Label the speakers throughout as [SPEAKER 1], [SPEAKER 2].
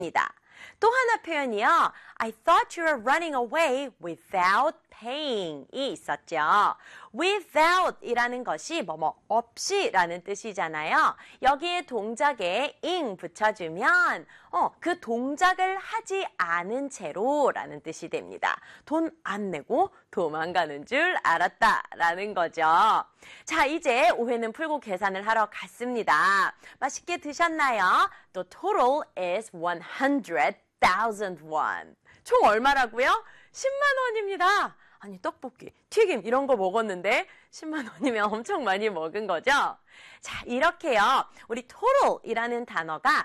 [SPEAKER 1] 또 하나 표현이요. I thought you were running away without paying 이 있었죠. without 이라는 것이 뭐뭐 없이 라는 뜻이잖아요. 여기에 동작에 ing 붙여주면 그 동작을 하지 않은 채로 라는 뜻이 됩니다. 돈 안 내고 도망가는 줄 알았다 라는 거죠. 자, 이제 오해는 풀고 계산을 하러 갔습니다. 맛있게 드셨나요? The total is 100,000 won. 총 얼마라고요? 10만 원입니다. 아니, 떡볶이, 튀김 이런 거 먹었는데 10만 원이면 엄청 많이 먹은 거죠? 자, 이렇게요. 우리 total이라는 단어가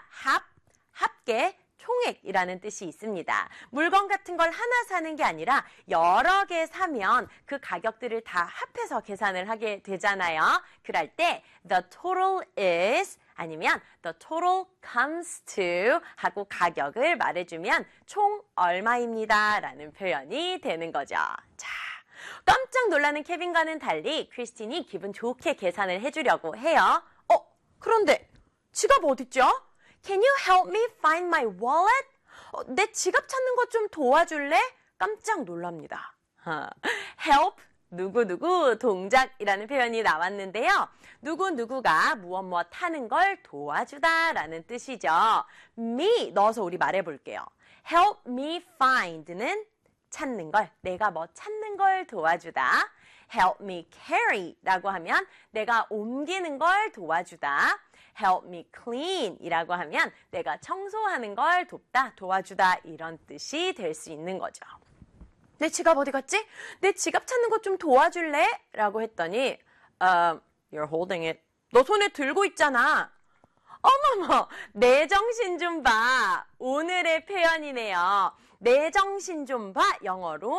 [SPEAKER 1] 합계, 총액이라는 뜻이 있습니다. 물건 같은 걸 하나 사는 게 아니라 여러 개 사면 그 가격들을 다 합해서 계산을 하게 되잖아요. 그럴 때 the total is 아니면 the total comes to 하고 가격을 말해주면 총 얼마입니다 라는 표현이 되는 거죠. 자, 깜짝 놀라는 케빈과는 달리 크리스틴이 기분 좋게 계산을 해주려고 해요. 그런데 지갑 어딨죠? Can you help me find my wallet? 내 지갑 찾는 것 좀 도와줄래? 깜짝 놀랍니다. help 누구누구 동작이라는 표현이 나왔는데요. 누구누구가 무엇 하는 걸 도와주다 라는 뜻이죠. me 넣어서 우리 말해볼게요. help me find는 찾는 걸, 내가 뭐 찾는 걸 도와주다. help me carry 라고 하면 내가 옮기는 걸 도와주다. help me clean 이라고 하면 내가 청소하는 걸 돕다, 도와주다 이런 뜻이 될 수 있는 거죠. 내 지갑 어디 갔지? 내 지갑 찾는 것 좀 도와줄래? 라고 했더니 You're holding it. 너 손에 들고 있잖아. 어머머, 내 정신 좀 봐. 오늘의 표현이네요. 내 정신 좀 봐. 영어로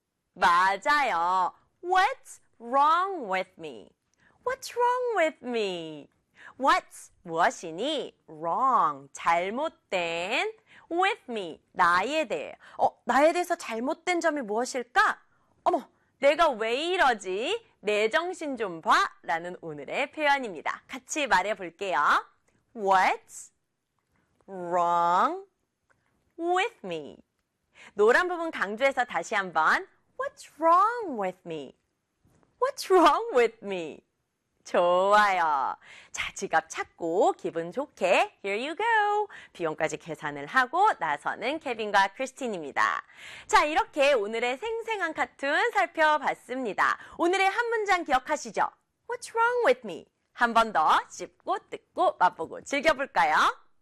[SPEAKER 1] 맞아요. What's wrong with me? What's wrong with me? What's 무엇이니? wrong, 잘못된 with me, 나에 대해. 나에 대해서 잘못된 점이 무엇일까? 어머, 내가 왜 이러지? 내 정신 좀 봐 라는 오늘의 표현입니다. 같이 말해볼게요. What's wrong with me? 노란 부분 강조해서 다시 한번 What's wrong with me? What's wrong with me? 좋아요. 자, 지갑 찾고 기분 좋게 Here you go. 비용까지 계산을 하고 나서는 케빈과 크리스틴입니다. 자, 이렇게 오늘의 생생한 카툰 살펴봤습니다. 오늘의 한 문장 기억하시죠? What's wrong with me? 한 번 더 씹고 뜯고 맛보고 즐겨볼까요?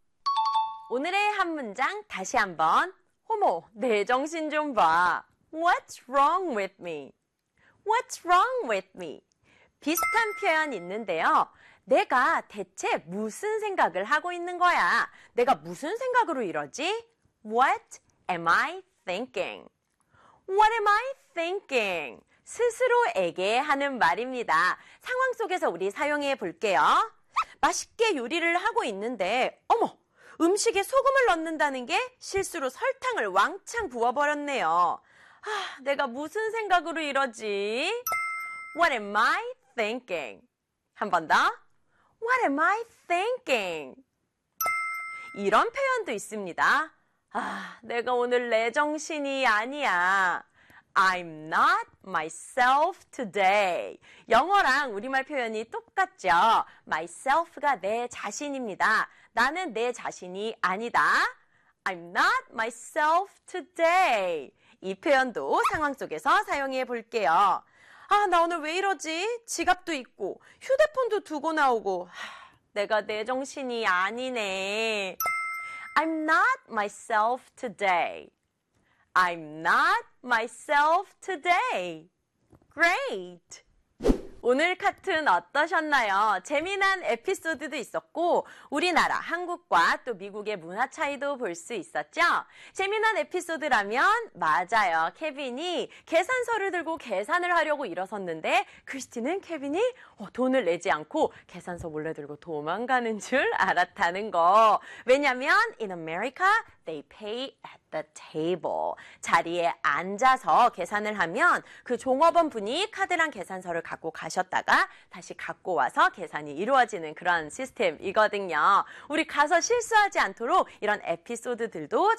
[SPEAKER 1] 오늘의 한 문장 다시 한번 어머, 내 정신 좀 봐. What's wrong with me? What's wrong with me? 비슷한 표현 있는데요. 내가 대체 무슨 생각을 하고 있는 거야? 내가 무슨 생각으로 이러지? What am I thinking? What am I thinking? 스스로에게 하는 말입니다. 상황 속에서 우리 사용해 볼게요. 맛있게 요리를 하고 있는데 어머! 음식에 소금을 넣는다는 게 실수로 설탕을 왕창 부어버렸네요. 내가 무슨 생각으로 이러지? What am I thinking? 한 번 더. What am I thinking? 이런 표현도 있습니다. 내가 오늘 내 정신이 아니야. I'm not myself today. 영어랑 우리말 표현이 똑같죠. myself가 내 자신입니다. 나는 내 자신이 아니다. I'm not myself today. 이 표현도 상황 속에서 사용해 볼게요. 나 오늘 왜 이러지? 지갑도 있고 휴대폰도 두고 나오고 내가 내 정신이 아니네. I'm not myself today. I'm not myself today. Great! 오늘 카툰 어떠셨나요? 재미난 에피소드도 있었고 우리나라, 한국과 또 미국의 문화 차이도 볼 수 있었죠? 재미난 에피소드라면 맞아요. 케빈이 계산서를 들고 계산을 하려고 일어섰는데 크리스틴은 케빈이 돈을 내지 않고 계산서 몰래 들고 도망가는 줄 알았다는 거. 왜냐면 in America, they pay at the table. 자리에 앉아서 계산을 하면 그 종업원 분이 카드랑 계산서를 갖고 가셨다가 다시 갖고 와서 계산이 이루어지는 그런 시스템이거든요. 우리 가서 실수하지 않도록 이런 에피소드들도